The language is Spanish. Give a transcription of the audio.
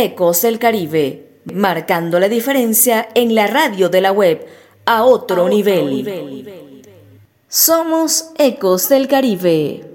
Ecos del Caribe, marcando la diferencia en la radio de la web a otro nivel. Somos Ecos del Caribe.